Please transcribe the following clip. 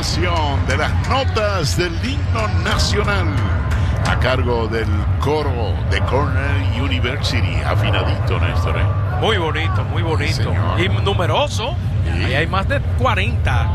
presentación de las notas del himno nacional a cargo del coro de Cornell University. Afinadito, Néstor. Muy bonito, muy bonito. Sí, y numeroso. Sí. Ahí hay más de 40